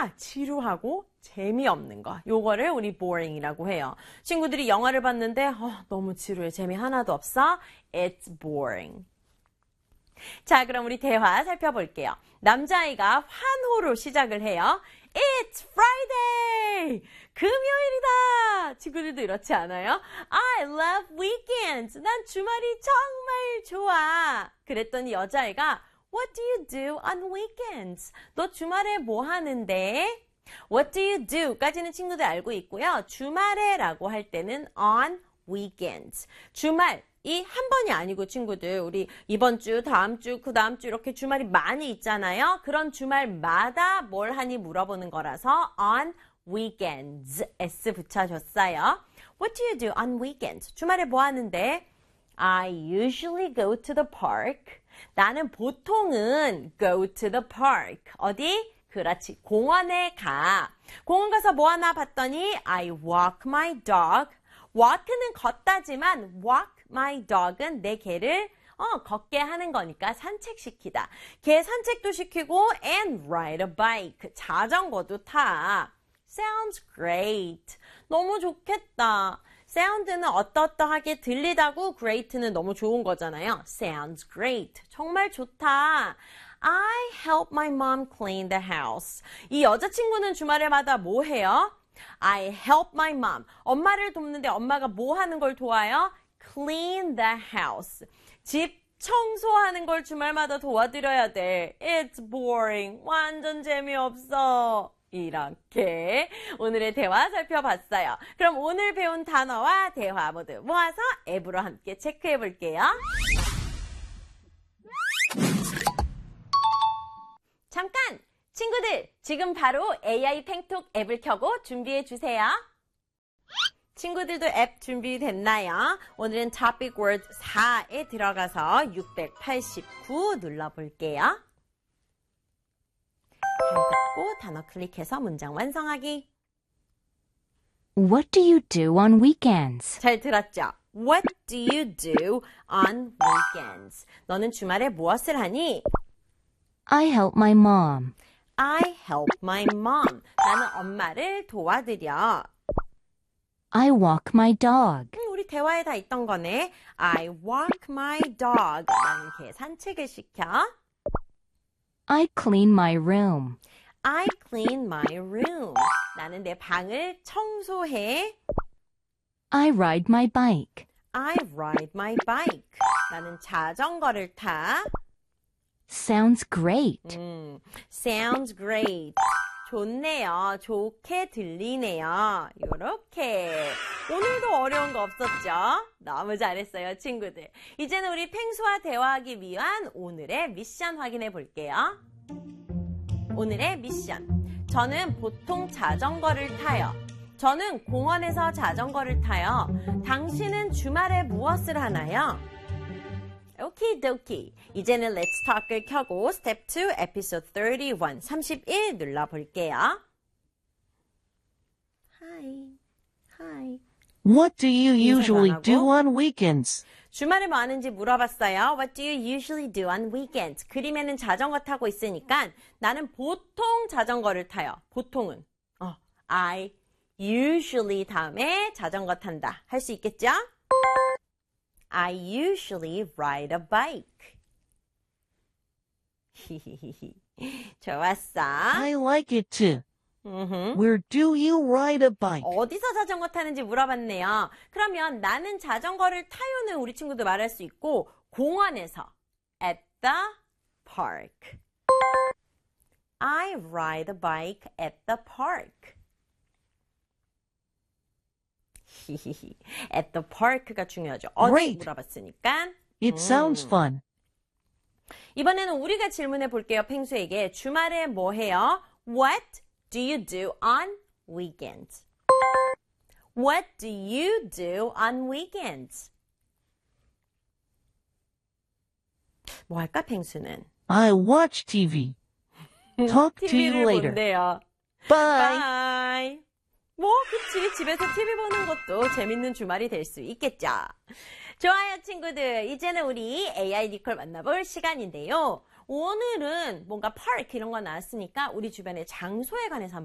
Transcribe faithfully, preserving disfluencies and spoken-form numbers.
뭐가 지루하고 재미없는 거. 요거를 우리 boring이라고 해요. 친구들이 영화를 봤는데 어, 너무 지루해. 재미 하나도 없어. It's boring. 자, 그럼 우리 대화 살펴볼게요. 남자아이가 환호로 시작을 해요. It's Friday! 금요일이다! 친구들도 이렇지 않아요? I love weekends! 난 주말이 정말 좋아! 그랬더니 여자아이가 What do you do on weekends? 너 주말에 뭐 하는데? What do you do? 까지는 친구들 알고 있고요. 주말에 라고 할 때는 on weekends. 주말. 이 한 번이 아니고 친구들 우리 이번 주, 다음 주, 그 다음 주 이렇게 주말이 많이 있잖아요. 그런 주말마다 뭘 하니 물어보는 거라서 on weekends s 붙여줬어요. What do you do on weekends? 주말에 뭐 하는데? I usually go to the park. 나는 보통은 go to the park. 어디? 그렇지. 공원에 가. 공원 가서 뭐 하나 봤더니 I walk my dog. walk는 걷다지만 walk my dog은 내 개를 어, 걷게 하는 거니까 산책시키다. 개 산책도 시키고 and ride a bike. 자전거도 타. Sounds great. 너무 좋겠다. sound는 어떠어떠하게 들리다고 great는 너무 좋은 거잖아요. Sounds great. 정말 좋다. I help my mom clean the house. 이 여자친구는 주말에마다 뭐 해요? I help my mom. 엄마를 돕는데 엄마가 뭐 하는 걸 도와요? Clean the house. 집 청소하는 걸 주말마다 도와드려야 돼. It's boring. 완전 재미없어. 이렇게 오늘의 대화 살펴봤어요. 그럼 오늘 배운 단어와 대화 모두 모아서 앱으로 함께 체크해 볼게요. 잠깐! 친구들, 지금 바로 에이아이 팽톡 앱을 켜고 준비해 주세요. 친구들도 앱 준비됐나요? 오늘은 Topic Word 사에 들어가서 육백팔십구 눌러볼게요. 잘 듣고 단어 클릭해서 문장 완성하기. What do you do on weekends? 잘 들었죠? What do you do on weekends? 너는 주말에 무엇을 하니? I help my mom. I help my mom. 나는 엄마를 도와드려. I walk my dog. 음, 우리 대화에 다 있던 거네. I walk my dog. 나는 개 산책을 시켜. I clean my room. I clean my room. 나는 내 방을 청소해. I ride my bike. I ride my bike. 나는 자전거를 타. Sounds great. 음, sounds great. 좋네요. 좋게 들리네요. 요렇게. 오늘도 어려운 거 없었죠? 너무 잘했어요, 친구들. 이제는 우리 펭수와 대화하기 위한 오늘의 미션 확인해 볼게요. 오늘의 미션. 저는 보통 자전거를 타요. 저는 공원에서 자전거를 타요. 당신은 주말에 무엇을 하나요? 오키도키. 이제는 Let's Talk을 켜고 Step two, Episode thirty-one, 삼십일 눌러볼게요. Hi. Hi. What do you usually 인사도 안 do 하고. on weekends? 주말에 뭐 하는지 물어봤어요. What do you usually do on weekends? 그림에는 자전거 타고 있으니까 나는 보통 자전거를 타요. 보통은. 어, I usually 다음에 자전거 탄다. 할 수 있겠죠? I usually ride a bike. 좋았어. I like it too. 음흠. Where do you ride a bike? 어디서 자전거 타는지 물어봤네요. 그러면 나는 자전거를 타요는 우리 친구도 말할 수 있고 공원에서 at the park. I ride a bike at the park. at the park가 중요하죠. 어디 Great. 물어봤으니까. It sounds fun. 이번에는 우리가 질문해 볼게요. 펭수에게 주말에 뭐 해요? What do you do on weekends? What do you do on weekends? 뭐 할까, 펭수는? I watch T V. Talk to you 티비를 later. 본대요. Bye. Bye. 뭐, 그치. 집에서 티비 보는 것도 재밌는 주말이 될 수 있겠죠. 좋아요, 친구들. 이제는 우리 에이아이 리콜 만나볼 시간인데요. 오늘은 뭔가 park 이런 거 나왔으니까 우리 주변의 장소에 관해서 한번